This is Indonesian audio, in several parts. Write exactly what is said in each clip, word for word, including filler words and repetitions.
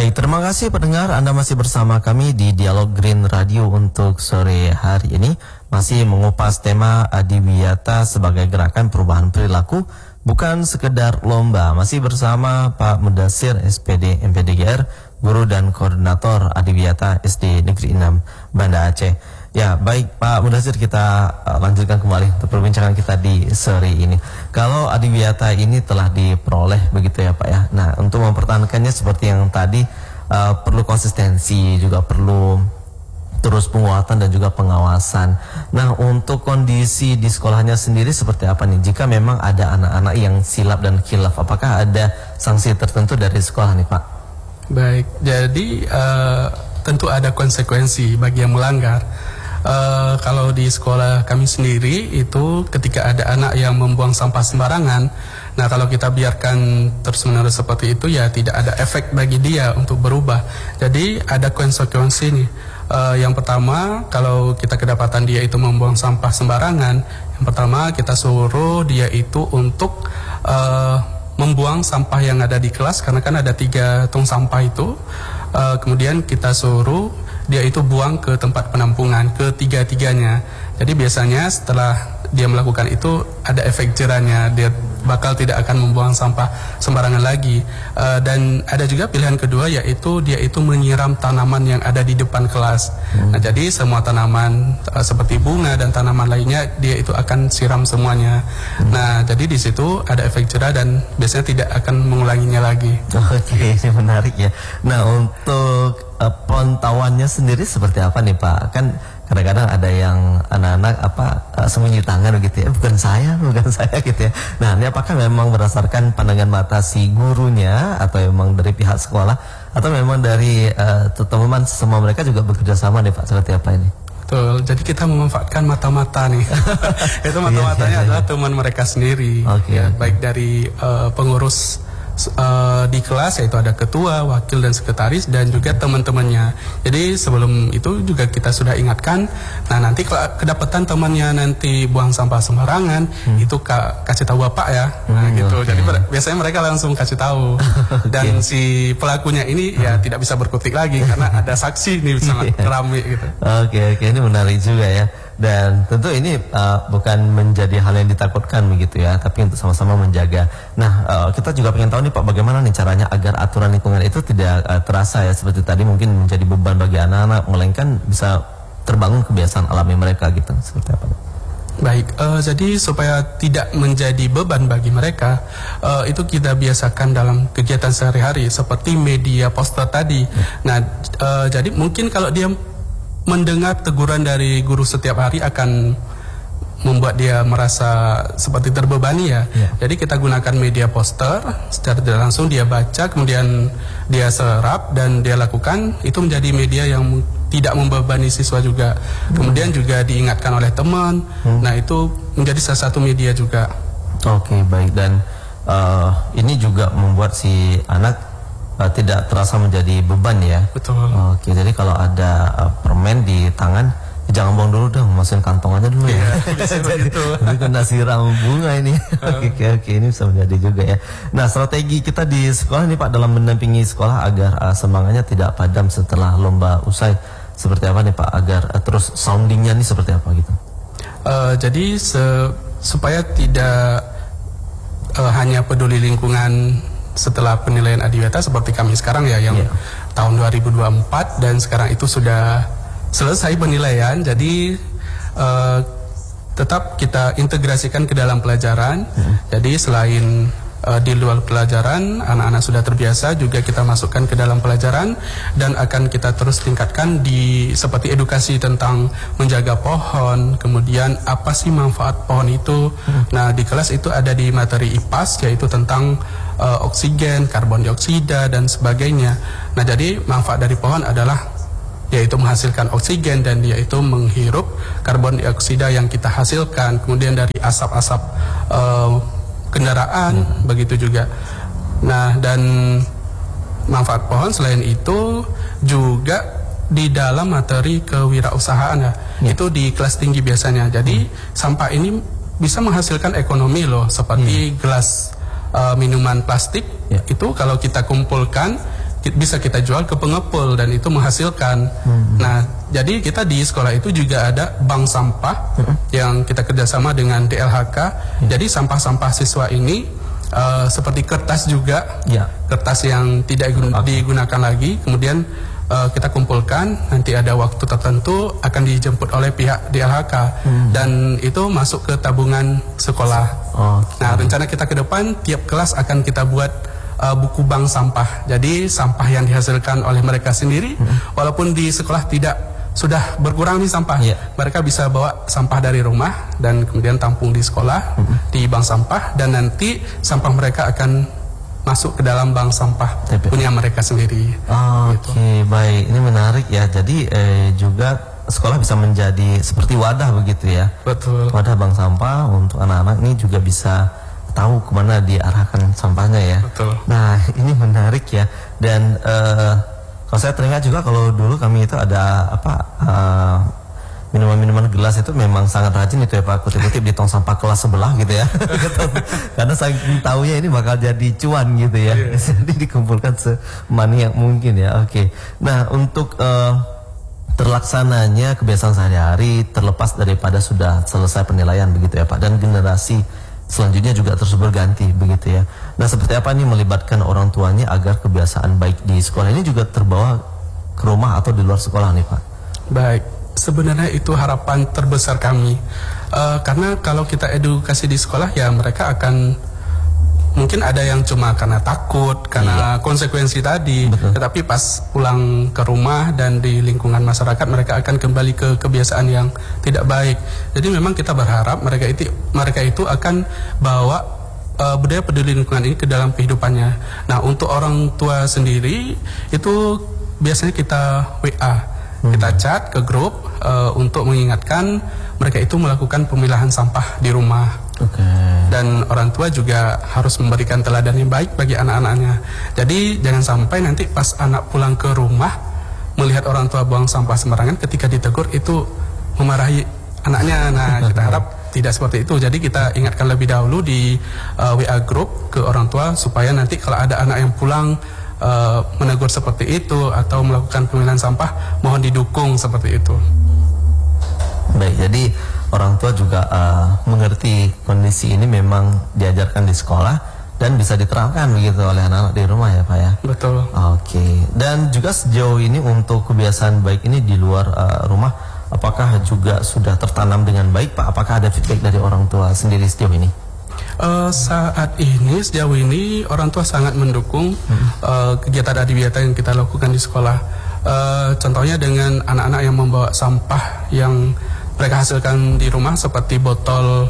Baik, terima kasih pendengar, Anda masih bersama kami di Dialog Green Radio untuk sore hari ini. Masih mengupas tema Adiwiyata sebagai gerakan perubahan perilaku, bukan sekedar lomba. Masih bersama Pak Mudasir, S P D M P D G R, Guru dan Koordinator Adiwiyata S D Negeri enam Banda Aceh. Ya, baik Pak Mudasir, kita uh, lanjutkan kembali untuk perbincangan kita di sore ini. Kalau Adiwiyata ini telah diperoleh begitu ya Pak ya. Nah, untuk mempertahankannya seperti yang tadi uh, perlu konsistensi, juga perlu terus penguatan dan juga pengawasan. Nah, untuk kondisi di sekolahnya sendiri seperti apa nih? Jika memang ada anak-anak yang silap dan khilaf, apakah ada sanksi tertentu dari sekolah nih Pak? Baik, jadi uh, tentu ada konsekuensi bagi yang melanggar. Uh, kalau di sekolah kami sendiri itu ketika ada anak yang membuang sampah sembarangan, nah kalau kita biarkan terus-menerus seperti itu ya tidak ada efek bagi dia untuk berubah. Jadi ada konsekuensi nih. Uh, yang pertama, kalau kita kedapatan dia itu membuang sampah sembarangan, yang pertama kita suruh dia itu untuk uh, membuang sampah yang ada di kelas, karena kan ada tiga tong sampah itu. Uh, kemudian kita suruh dia itu buang ke tempat penampungan, ketiga-tiganya. Jadi biasanya setelah dia melakukan itu ada efek jerahnya, dia bakal tidak akan membuang sampah sembarangan lagi. Uh, dan ada juga pilihan kedua, yaitu dia itu menyiram tanaman yang ada di depan kelas. Hmm. Nah, jadi semua tanaman uh, seperti bunga dan tanaman lainnya dia itu akan siram semuanya. Hmm. Nah, jadi di situ ada efek jerah dan biasanya tidak akan mengulanginya lagi. Oke, okay, ini menarik ya. Nah, untuk uh, pantauannya sendiri seperti apa nih Pak? Kan kadang-kadang ada yang anak-anak apa uh, sembunyi tangan gitu ya, bukan saya, bukan saya gitu ya. Nah, ini apakah memang berdasarkan pandangan mata si gurunya atau memang dari pihak sekolah atau memang dari uh, teman-teman semua mereka juga bekerja sama nih Pak, seperti apa ini? Betul, jadi kita memanfaatkan mata-mata nih. Itu mata-matanya adalah teman mereka sendiri. Okay, ya, okay. Baik dari uh, pengurus Uh, di kelas, yaitu ada ketua, wakil dan sekretaris dan juga teman-temannya. Jadi sebelum itu juga kita sudah ingatkan. Nah, nanti kalau kedapatan temannya nanti buang sampah sembarangan, hmm. itu ka kasih tahu bapak ya. Nah, hmm, gitu. Okay. Jadi biasanya mereka langsung kasih tahu. Okay. Dan si pelakunya ini ya tidak bisa berkutik lagi karena ada saksi nih sangat ramai gitu. Oke, okay, oke, okay. Ini menarik juga ya. Dan tentu ini uh, bukan menjadi hal yang ditakutkan begitu ya, tapi untuk sama-sama menjaga. Nah, uh, kita juga pengen tahu nih Pak, bagaimana nih caranya agar aturan lingkungan itu tidak uh, terasa ya seperti tadi mungkin menjadi beban bagi anak-anak, melainkan bisa terbangun kebiasaan alami mereka gitu. Seperti apa? Baik, uh, jadi supaya tidak menjadi beban bagi mereka, uh, itu kita biasakan dalam kegiatan sehari-hari seperti media poster tadi. Hmm. Nah, uh, jadi mungkin kalau dia mendengar teguran dari guru setiap hari akan membuat dia merasa seperti terbebani ya. Yeah. Jadi kita gunakan media poster, secara tidak langsung dia baca, kemudian dia serap dan dia lakukan, itu menjadi media yang tidak membebani siswa juga. Hmm. Kemudian juga diingatkan oleh teman. Hmm. Nah, itu menjadi salah satu media juga. Oke, okay, baik. Dan uh, ini juga membuat si anak Uh, tidak terasa menjadi beban ya. Betul. Oke, jadi kalau ada uh, permen di tangan, jangan buang dulu dong, masukin kantong aja dulu ya. Bisa begitu. Tapi kena siram bunga ini. Oke, oke, oke, ini bisa menjadi juga ya. Nah, strategi kita di sekolah nih Pak dalam mendampingi sekolah agar uh, semangatnya tidak padam setelah lomba usai, seperti apa nih Pak agar uh, terus soundingnya nih seperti apa gitu? Uh, jadi se supaya tidak uh, hanya peduli lingkungan setelah penilaian Adiwiyata seperti kami sekarang ya yang yeah. tahun dua ribu dua puluh empat dan sekarang itu sudah selesai penilaian, jadi uh, tetap kita integrasikan ke dalam pelajaran. Mm. Jadi selain uh, di luar pelajaran anak-anak sudah terbiasa, juga kita masukkan ke dalam pelajaran dan akan kita terus tingkatkan di seperti edukasi tentang menjaga pohon, kemudian apa sih manfaat pohon itu. Mm. Nah, di kelas itu ada di materi I P A S yaitu tentang Uh, oksigen, karbon dioksida dan sebagainya. Nah, jadi manfaat dari pohon adalah yaitu menghasilkan oksigen dan yaitu menghirup karbon dioksida yang kita hasilkan. Kemudian dari asap-asap uh, kendaraan, hmm. begitu juga. Nah, dan manfaat pohon selain itu juga di dalam materi kewirausahaan ya. Yeah. Itu di kelas tinggi biasanya. Jadi hmm. sampah ini bisa menghasilkan ekonomi loh, seperti yeah. gelas Uh, minuman plastik, yeah. itu kalau kita kumpulkan, bisa kita jual ke pengepul dan itu menghasilkan. Hmm. Nah, jadi kita di sekolah itu juga ada bank sampah hmm. yang kita kerjasama dengan D L H K. Hmm. Jadi sampah-sampah siswa ini uh, seperti kertas juga, ya. kertas yang tidak digunakan lagi, kemudian uh, kita kumpulkan, nanti ada waktu tertentu akan dijemput oleh pihak D L H K hmm. dan itu masuk ke tabungan sekolah. Okay. Nah, rencana kita ke depan tiap kelas akan kita buat Uh, buku bank sampah. Jadi sampah yang dihasilkan oleh mereka sendiri, hmm. walaupun di sekolah tidak sudah berkurang nih sampah, yeah. mereka bisa bawa sampah dari rumah dan kemudian tampung di sekolah hmm. di bank sampah, dan nanti sampah mereka akan masuk ke dalam bank sampah Tapi. punya mereka sendiri. Oh, gitu. Oke, okay, baik. Ini menarik ya. Jadi eh, juga sekolah bisa menjadi seperti wadah begitu ya. Betul. Wadah bank sampah untuk anak-anak ini juga bisa tahu kemana diarahkan sampahnya ya. Betul. Nah, ini menarik ya. Dan uh, kalau saya teringat juga kalau dulu kami itu ada apa uh, minuman-minuman gelas itu memang sangat rajin itu ya Pak, kutip-kutip di tong sampah kelas sebelah gitu ya. Karena saya tahunya ini bakal jadi cuan gitu ya. Yeah. Jadi dikumpulkan semani yang mungkin ya. Oke. Okay. Nah, untuk uh, terlaksananya kebiasaan sehari-hari terlepas daripada sudah selesai penilaian begitu ya Pak, dan generasi selanjutnya juga terus berganti begitu ya. Nah, seperti apa nih melibatkan orang tuanya agar kebiasaan baik di sekolah ini juga terbawa ke rumah atau di luar sekolah nih Pak? Baik, sebenarnya itu harapan terbesar kami. Uh, karena kalau kita edukasi di sekolah ya mereka akan, mungkin ada yang cuma karena takut, karena iya. konsekuensi tadi. Betul. Tetapi pas pulang ke rumah dan di lingkungan masyarakat mereka akan kembali ke kebiasaan yang tidak baik. Jadi memang kita berharap mereka itu mereka itu akan bawa uh, budaya peduli lingkungan ini ke dalam kehidupannya. Nah, untuk orang tua sendiri itu biasanya kita W A, hmm. kita chat ke grup uh, untuk mengingatkan mereka itu melakukan pemilahan sampah di rumah. Okay. Dan orang tua juga harus memberikan teladan yang baik bagi anak-anaknya. Jadi jangan sampai nanti pas anak pulang ke rumah melihat orang tua buang sampah sembarangan, ketika ditegur itu memarahi anaknya. Nah, kita harap tidak seperti itu. Jadi kita ingatkan lebih dahulu di uh, W A group ke orang tua supaya nanti kalau ada anak yang pulang uh, menegur seperti itu atau melakukan pemilahan sampah, mohon didukung seperti itu. Baik, jadi orang tua juga uh, mengerti kondisi ini memang diajarkan di sekolah dan bisa diterapkan begitu oleh anak-anak di rumah ya Pak ya. Betul. Oke. Okay. Dan juga sejauh ini untuk kebiasaan baik ini di luar uh, rumah, apakah juga sudah tertanam dengan baik Pak? Apakah ada feedback dari orang tua sendiri sejauh ini? Uh, saat ini sejauh ini orang tua sangat mendukung hmm. uh, kegiatan adiwiyata yang kita lakukan di sekolah. Uh, contohnya dengan anak-anak yang membawa sampah yang mereka hasilkan di rumah seperti botol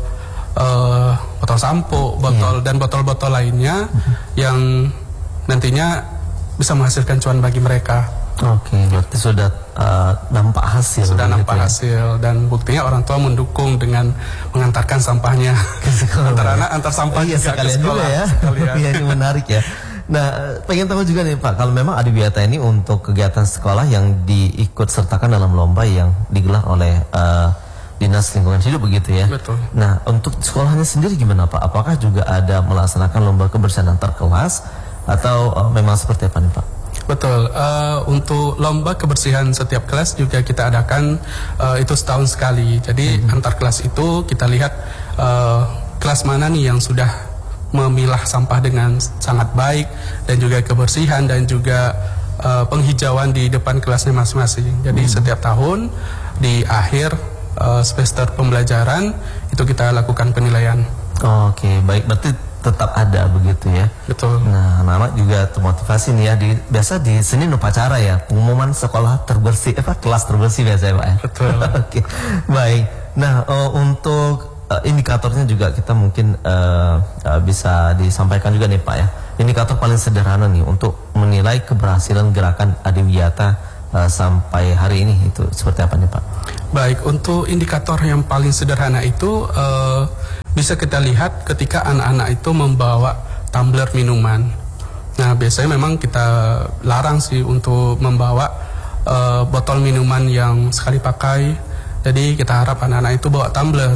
uh, botol sampo, botol yeah. dan botol-botol lainnya mm-hmm. yang nantinya bisa menghasilkan cuan bagi mereka. Oke, okay, berarti sudah uh, nampak hasil. Sudah nampak ya? hasil dan buktinya orang tua mendukung dengan mengantarkan sampahnya antar anak antar sampah oh, iya, juga sekalian ke sekolah. Juga ya. Iya, ini menarik ya. Nah, pengen tahu juga nih Pak, kalau memang adiwiyata ini untuk kegiatan sekolah yang diikut sertakan dalam lomba yang digelar oleh uh, Dinas Lingkungan Hidup begitu ya. Betul. Nah, untuk sekolahnya sendiri gimana Pak? Apakah juga ada melaksanakan lomba kebersihan antar kelas atau uh, memang seperti apa nih Pak? Betul. Uh, untuk lomba kebersihan setiap kelas juga kita adakan uh, itu setahun sekali. Jadi mm-hmm. antar kelas itu kita lihat uh, kelas mana nih yang sudah memilah sampah dengan sangat baik dan juga kebersihan dan juga uh, penghijauan di depan kelasnya masing-masing. Jadi hmm. setiap tahun di akhir uh, semester pembelajaran itu kita lakukan penilaian. Oh, Oke, okay. Baik, berarti tetap ada begitu ya. Betul. Nah, anak-anak juga termotivasi nih ya. Di, biasa di Senin upacara ya, pengumuman sekolah terbersih, apa kelas terbersih biasa ya Pak ya. Betul. Oke, okay. Baik. Nah, uh, untuk Uh, indikatornya juga kita mungkin uh, uh, bisa disampaikan juga nih Pak ya. Indikator paling sederhana nih untuk menilai keberhasilan gerakan adiwiyata uh, sampai hari ini itu seperti apa nih Pak? Baik, untuk indikator yang paling sederhana itu uh, bisa kita lihat ketika anak-anak itu membawa tumbler minuman. Nah, biasanya memang kita larang sih untuk membawa uh, botol minuman yang sekali pakai. Jadi kita harap anak-anak itu bawa tumbler.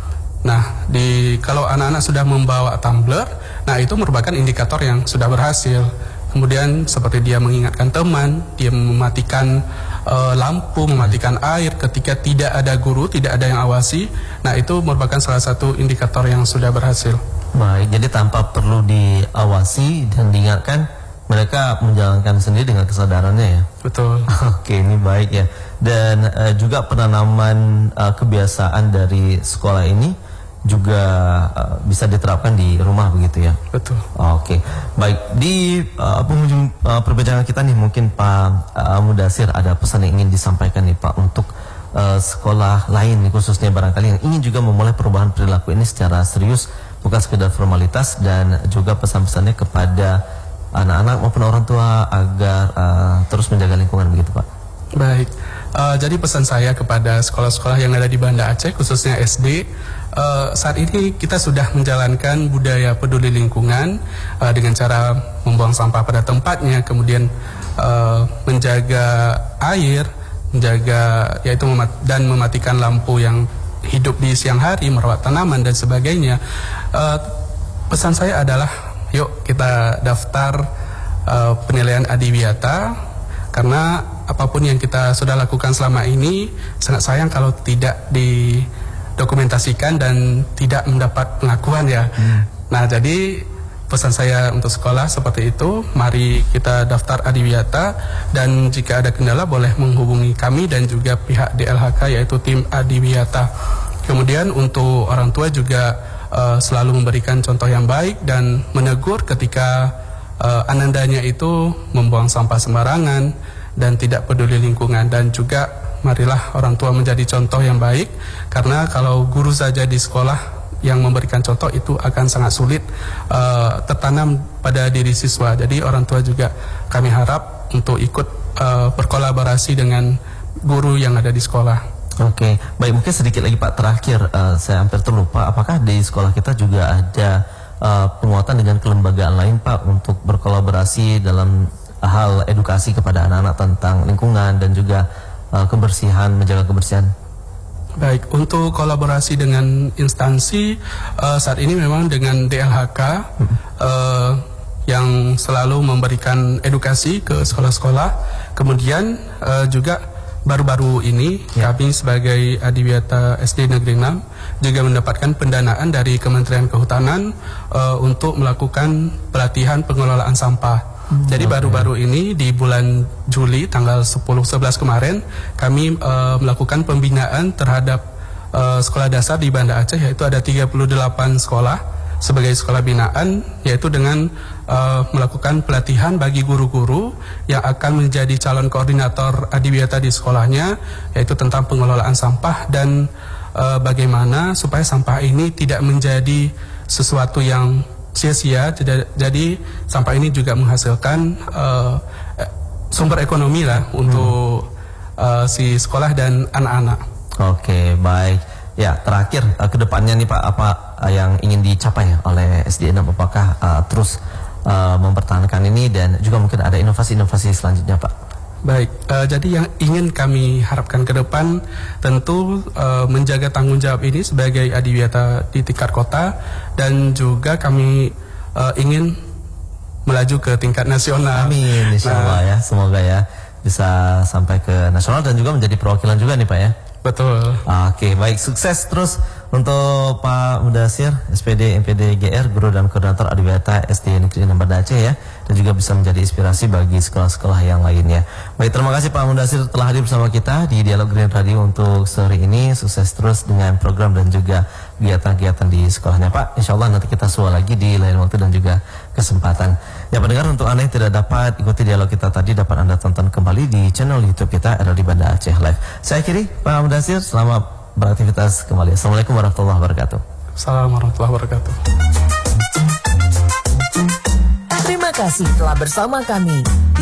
Nah, di kalau anak-anak sudah membawa tumbler, nah itu merupakan indikator yang sudah berhasil. kemudian seperti dia mengingatkan teman, dia mematikan uh, lampu, mematikan air ketika tidak ada guru, tidak ada yang awasi. Nah, itu merupakan salah satu indikator yang sudah berhasil. Baik, jadi tanpa perlu diawasi dan diingatkan, mereka menjalankan sendiri dengan kesadarannya ya. Betul. Oke, ini baik ya. Dan uh, juga penanaman uh, kebiasaan dari sekolah ini juga uh, bisa diterapkan di rumah begitu ya. Betul. Oke, baik, di uh, penghujung uh, perbincangan kita nih mungkin Pak uh, Mudasir ada pesan yang ingin disampaikan nih Pak untuk uh, sekolah lain nih, khususnya barangkali yang ingin juga memulai perubahan perilaku ini secara serius, bukan sekedar formalitas, dan juga pesan-pesannya kepada anak-anak maupun orang tua agar uh, terus menjaga lingkungan begitu Pak. Baik, uh, jadi pesan saya kepada sekolah-sekolah yang ada di Banda Aceh, khususnya S D, uh, saat ini kita sudah menjalankan budaya peduli lingkungan uh, dengan cara membuang sampah pada tempatnya, kemudian uh, menjaga air, menjaga yaitu memat dan mematikan lampu yang hidup di siang hari, merawat tanaman dan sebagainya. Uh, pesan saya adalah, yuk kita daftar uh, penilaian Adiwiyata, karena apapun yang kita sudah lakukan selama ini sangat sayang kalau tidak didokumentasikan dan tidak mendapat pengakuan ya. Hmm. Nah, jadi pesan saya untuk sekolah seperti itu, mari kita daftar Adiwiyata, dan jika ada kendala boleh menghubungi kami dan juga pihak D L H K yaitu tim Adiwiyata. Kemudian untuk orang tua juga uh, selalu memberikan contoh yang baik dan menegur ketika Uh, anandanya itu membuang sampah sembarangan dan tidak peduli lingkungan. Dan juga marilah orang tua menjadi contoh yang baik, karena kalau guru saja di sekolah yang memberikan contoh itu akan sangat sulit uh, tertanam pada diri siswa. Jadi orang tua juga kami harap untuk ikut uh, berkolaborasi dengan guru yang ada di sekolah. Oke, baik, mungkin sedikit lagi Pak terakhir, uh, saya hampir terlupa, apakah di sekolah kita juga ada Uh, penguatan dengan kelembagaan lain Pak untuk berkolaborasi dalam hal edukasi kepada anak-anak tentang lingkungan dan juga uh, kebersihan, menjaga kebersihan? Baik, untuk kolaborasi dengan instansi uh, saat ini memang dengan D L H K hmm. uh, yang selalu memberikan edukasi ke sekolah-sekolah. Kemudian uh, juga baru-baru ini ya, kami sebagai Adiwiyata S D Negeri enam juga mendapatkan pendanaan dari Kementerian Kehutanan uh, untuk melakukan pelatihan pengelolaan sampah. Hmm, Jadi baru-baru okay. ini di bulan Juli tanggal sepuluh sebelas kemarin kami uh, melakukan pembinaan terhadap uh, sekolah dasar di Banda Aceh, yaitu ada tiga puluh delapan sekolah sebagai sekolah binaan, yaitu dengan uh, melakukan pelatihan bagi guru-guru yang akan menjadi calon koordinator Adiwiyata di sekolahnya, yaitu tentang pengelolaan sampah dan uh, bagaimana supaya sampah ini tidak menjadi sesuatu yang sia-sia. Jadi, jadi sampah ini juga menghasilkan uh, sumber ekonomi lah hmm. untuk uh, si sekolah dan anak-anak. Oke, baik. Ya, terakhir uh, ke depannya nih Pak, apa uh, yang ingin dicapai oleh S D enam? Apakah uh, terus uh, mempertahankan ini dan juga mungkin ada inovasi-inovasi selanjutnya Pak? Baik, uh, jadi yang ingin kami harapkan ke depan tentu uh, menjaga tanggung jawab ini sebagai Adiwiyata di tingkat kota, dan juga kami uh, ingin melaju ke tingkat nasional. Amin, insya Allah nah, ya, semoga ya bisa sampai ke nasional dan juga menjadi perwakilan juga nih Pak ya. Betul. Oke, baik, sukses terus untuk Pak Mudasir, S P D M P D G R, Guru dan Koordinator Adiwiyata S D Negeri enam Banda Aceh ya, dan juga bisa menjadi inspirasi bagi sekolah-sekolah yang lainnya. Baik, terima kasih Pak Mudasir telah hadir bersama kita di Dialog Green Radio untuk sore ini. Sukses terus dengan program dan juga kegiatan-kegiatan di sekolahnya Pak. Insya Allah nanti kita suah lagi di lain waktu dan juga kesempatan. Ya pendengar, untuk Anda yang tidak dapat ikuti dialog kita tadi, dapat Anda tonton kembali di channel YouTube kita R L D Banda Aceh Live. Saya akhiri, Pak Mudasir, selamat beraktivitas kembali. Assalamualaikum warahmatullahi wabarakatuh. Assalamualaikum warahmatullahi wabarakatuh. Terima kasih telah bersama kami.